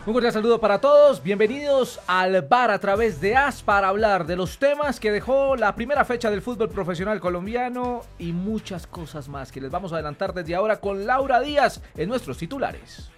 Un cordial saludo para todos, bienvenidos al bar a través de AS para hablar de los temas que dejó la primera fecha del fútbol profesional colombiano y muchas cosas más que les vamos a adelantar desde ahora con Laura Díaz en nuestros titulares.